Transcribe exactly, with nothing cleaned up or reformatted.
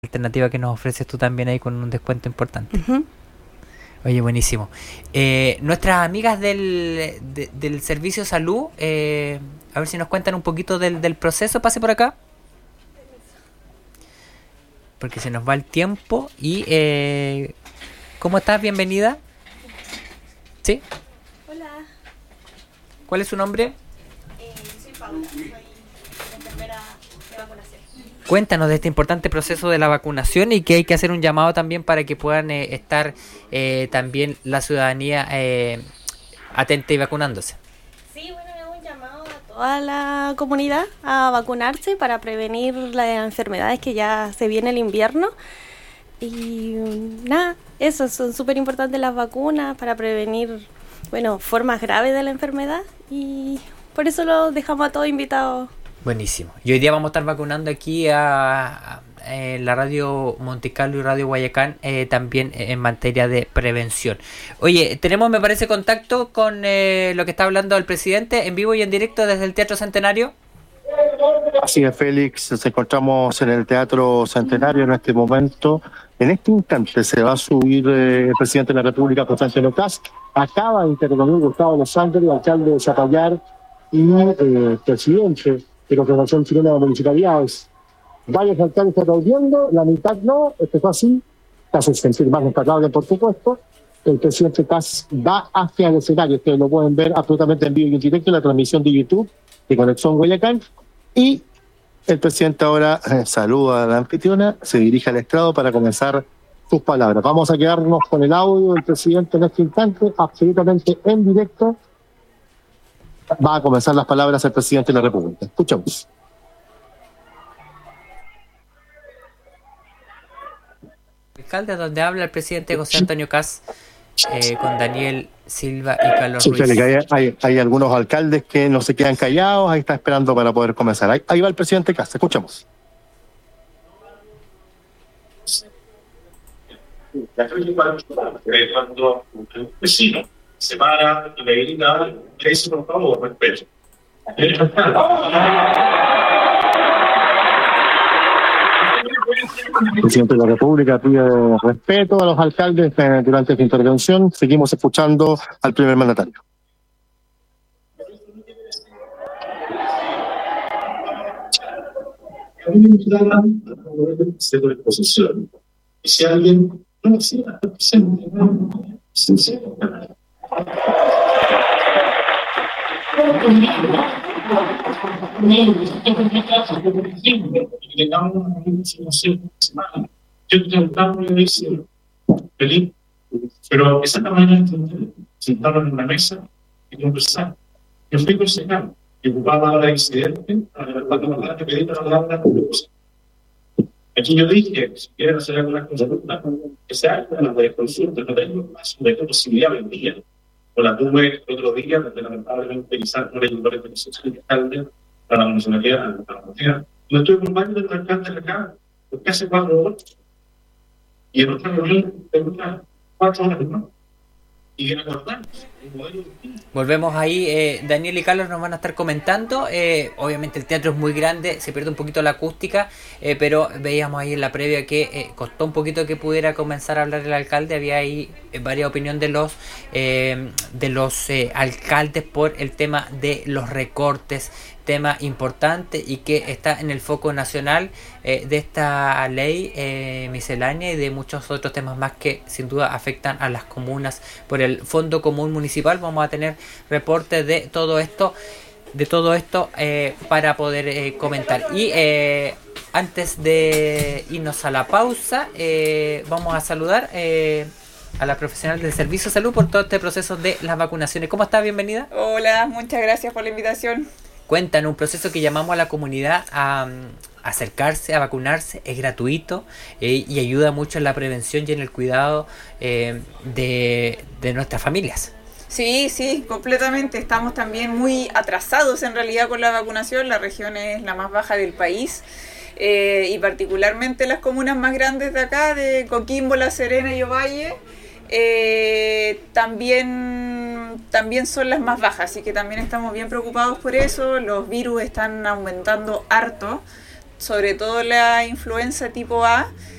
alternativa que nos ofreces tú también ahí con un descuento importante. Uh-huh. Oye, buenísimo. Eh, nuestras amigas del, de, del Servicio Salud, eh, a ver si nos cuentan un poquito del, del proceso. Pase por acá. Porque se nos va el tiempo. Y eh, ¿cómo estás? Bienvenida. ¿Sí? Hola. ¿Cuál es su nombre? Eh, soy Paula, soy enfermera de vacunación. Cuéntanos de este importante proceso de la vacunación y que hay que hacer un llamado también para que puedan eh, estar eh, también la ciudadanía eh, atenta y vacunándose. Sí, bueno, es un llamado a toda la comunidad a vacunarse para prevenir las enfermedades que ya se viene el invierno. Y nada, eso, son súper importantes las vacunas para prevenir, bueno, formas graves de la enfermedad y por eso los dejamos a todos invitados. Buenísimo. Y hoy día vamos a estar vacunando aquí a, a, a la radio Monte Carlo y radio Guayacán eh, también en materia de prevención. Oye, tenemos, me parece, contacto con eh, lo que está hablando el presidente en vivo y en directo desde el Teatro Centenario. Así es, Félix. Nos encontramos en el Teatro Centenario en este momento. En este instante se va a subir eh, el presidente de la República, José Antonio Kast. Acaba de intervenir Gustavo Los Ángeles, alcalde de Zapallar y eh, presidente de la Confederación Chilena de Municipalidades. Varios alcaldes están aplaudiendo, la mitad no, esto fue así, casos sentir más destacable, por supuesto. El presidente Kast va hacia el escenario, ustedes lo pueden ver absolutamente en vivo y en directo en la transmisión de YouTube de Conexión Guayacán. Y el presidente ahora eh, saluda a la anfitriona, se dirige al estrado para comenzar sus palabras. Vamos a quedarnos con el audio del presidente en este instante, absolutamente en directo. Va a comenzar las palabras el presidente de la República. Escuchamos. Alcalde, donde habla el presidente José Antonio Kast eh, con Daniel Silva y Carlos Sí, Ruiz. Félix, hay, hay, hay algunos alcaldes que no se quedan callados, ahí está esperando para poder comenzar. Ahí, ahí va el presidente Kast, escuchamos. Cuando un vecino se para y le grita, le dice por favor, respeto. El presidente de la República pide respeto a los alcaldes eh, durante esta intervención. Seguimos escuchando al primer mandatario. A mí me invitaron a poder hacer la exposición. Y si alguien no hacía presente, se enseña. Yo intentaba decir feliz, pero esa mañana intenté sentarnos en una mesa y conversar. Yo fui concejal y ocupaba la incidente para levantar que pedí para hablar de cosas. Aquí yo dije, si quieren hacer alguna consulta, que se hagan de consulta, no tengo más de posibilidad hoy día. O la tuve el otro día, donde lamentablemente quizás no le llegó la información del alcalde para la nacionalidad, para la mujer. No estoy con varios de los alcaldes acá, porque hace cuatro horas. Y en otra reunión tengo cuatro horas más. Y en acordarnos, un modelo distinto. Volvemos ahí, eh, Daniel y Carlos nos van a estar comentando. Eh, obviamente el teatro es muy grande, se pierde un poquito la acústica, eh, pero veíamos ahí en la previa que eh, costó un poquito que pudiera comenzar a hablar el alcalde. Había ahí eh, varias opiniones de los eh, de los eh, alcaldes por el tema de los recortes, tema importante y que está en el foco nacional eh, de esta ley eh, miscelánea y de muchos otros temas más que sin duda afectan a las comunas por el Fondo Común Municipal. Vamos a tener reportes de todo esto de todo esto eh, para poder eh, comentar y eh, antes de irnos a la pausa eh, vamos a saludar eh, a la profesional del Servicio de Salud por todo este proceso de las vacunaciones. ¿Cómo está? Bienvenida. Hola, muchas gracias por la invitación. Cuentan un proceso que llamamos a la comunidad a, a acercarse, a vacunarse, es gratuito eh, y ayuda mucho en la prevención y en el cuidado eh, de, de nuestras familias. Sí, sí, completamente. Estamos también muy atrasados en realidad con la vacunación. La región es la más baja del país eh, y particularmente las comunas más grandes de acá, de Coquimbo, La Serena y Ovalle, eh, también, también son las más bajas. Así que también estamos bien preocupados por eso. Los virus están aumentando harto. sobre todo la influenza tipo A,